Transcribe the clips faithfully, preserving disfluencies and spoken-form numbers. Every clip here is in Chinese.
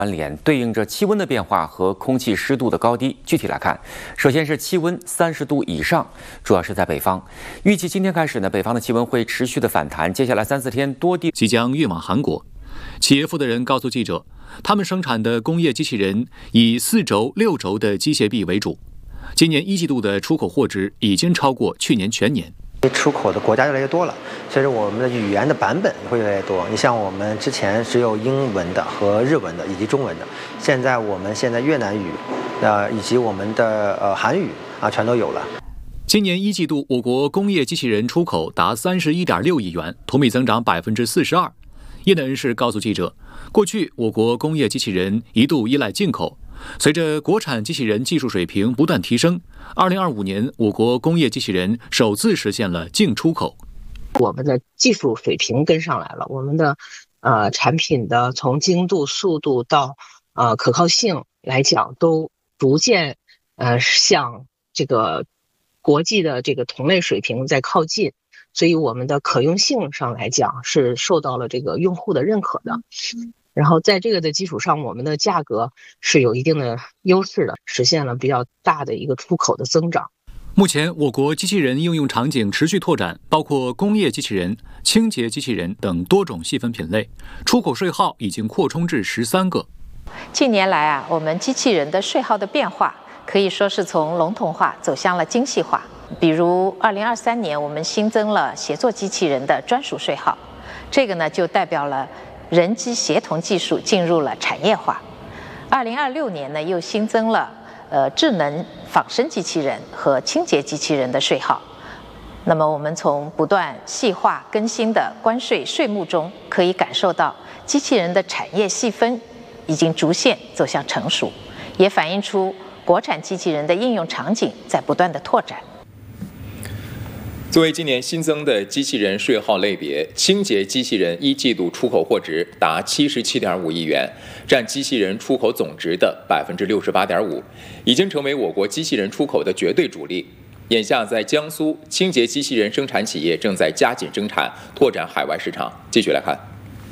关联对应着气温的变化和空气湿度的高低。具体来看，首先是气温三十度以上，主要是在北方。预计今天开始呢，北方的气温会持续的反弹，接下来三四天多地即将运往韩国。企业负责人告诉记者，他们生产的工业机器人以四轴、六轴的机械臂为主。今年一季度的出口货值已经超过去年全年。 出口的国家越来越多了，所以说我们的语言的版本会越来越多。你像我们之前只有英文的和日文的以及中文的，现在我们现在越南语，呃以及我们的呃韩语啊全都有了。 今年一季度，我国工业机器人出口达三十一点六亿元，同比增长百分之四十二。业内人士告诉记者，过去我国工业机器人一度依赖进口。随着国产机器人技术水平不断提升，二零二五年我国工业机器人首次实现了净出口。 我们的技术水平跟上来了，我们的呃产品的从精度、速度到呃可靠性来讲，都逐渐呃向这个国际的这个同类水平在靠近，所以我们的可用性上来讲是受到了这个用户的认可的。然后在这个的基础上，我们的价格是有一定的优势的，实现了比较大的一个出口的增长。 目前我国机器人应用场景持续拓展，包括工业机器人、清洁机器人等多种细分品类，出口税号已经扩充至十三个。 近年来啊，我们机器人的税号的变化可以说是从笼统化走向了精细化。比如二零二三年我们新增了协作机器人的专属税号，这个呢就代表了人机协同技术进入了产业化。二零二六年呢，又新增了呃智能仿生机器人和清洁机器人的税号。那么我们从不断细化更新的关税税目中，可以感受到机器人的产业细分已经逐渐走向成熟，也反映出国产机器人的应用场景在不断的拓展。 作为今年新增的机器人税号类别，清洁机器人一季度出口货值达七十七点五亿元，占机器人出口总值的百分之六十八点五，已经成为我国机器人出口的绝对主力。眼下，在江苏，清洁机器人生产企业正在加紧生产，拓展海外市场。继续来看，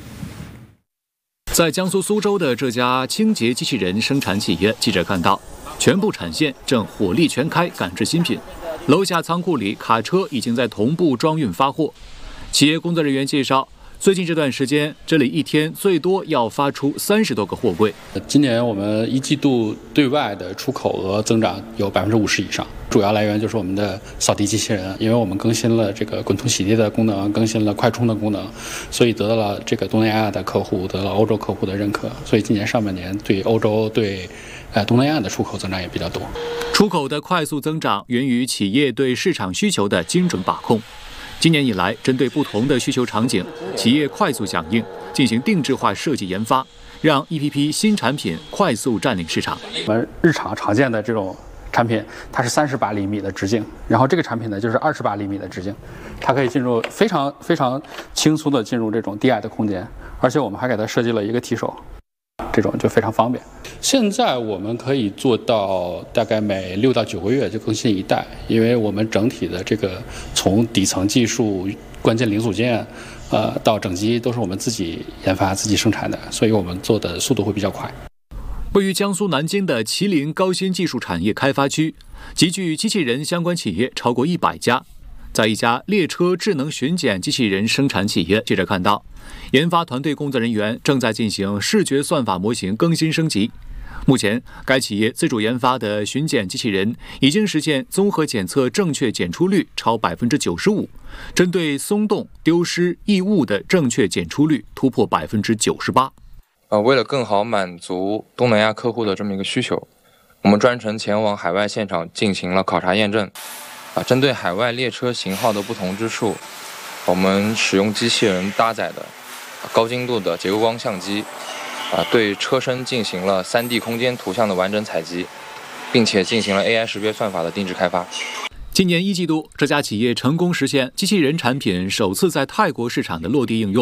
在江苏苏州的这家清洁机器人生产企业，记者看到，全部产线正火力全开赶制新品。楼下仓库里，卡车已经在同步装运发货。企业工作人员介绍，最近这段时间，这里一天最多要发出三十多个货柜。 今年我们一季度对外的出口额增长有百分之五十以上，主要来源就是我们的扫地机器人，因为我们更新了这个滚筒洗地的功能，更新了快充的功能，所以得到了这个东南亚的客户，得到了欧洲客户的认可。所以今年上半年对欧洲、对呃东南亚的出口增长也比较多。 出口的快速增长源于企业对市场需求的精准把控。今年以来，针对不同的需求场景，企业快速响应，进行定制化设计研发，让一批批新产品快速占领市场。 我们日常常见的这种产品，它是三十八厘米的直径，然后这个产品呢就是二十八厘米的直径，它可以进入非常非常轻松的进入这种低矮的空间，而且我们还给它设计了一个提手。这种就非常方便。现在我们可以做到大概每六到九个月就更新一代，因为我们整体的这个从底层技术、关键零组件，呃，到整机都是我们自己研发、自己生产的，所以我们做的速度会比较快。 位于江苏南京的麒麟高新技术产业开发区，集聚机器人相关企业超过一百家。在一家列车智能巡检机器人生产企业，记者看到，研发团队工作人员正在进行视觉算法模型更新升级。目前，该企业自主研发的巡检机器人已经实现综合检测正确检出率超百分之九十五，针对松动、丢失、异物的正确检出率突破百分之九十八。 呃，为了更好满足东南亚客户的这么一个需求，我们专程前往海外现场进行了考察验证。啊，针对海外列车型号的不同之处，我们使用机器人搭载的高精度的结构光相机，啊，对车身进行了 三 D 空间图像的完整采集，并且进行了 A I 识别算法的定制开发。 今年一季度，这家企业成功实现机器人产品首次在泰国市场的落地应用。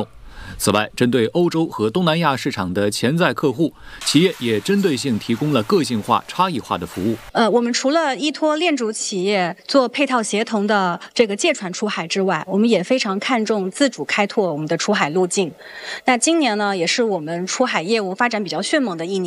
此外，针对欧洲和东南亚市场的潜在客户，企业也针对性提供了个性化、差异化的服务。 呃，我们除了依托链主企业做配套协同的这个借船出海之外，我们也非常看重自主开拓我们的出海路径。那今年呢，也是我们出海业务发展比较迅猛的一年。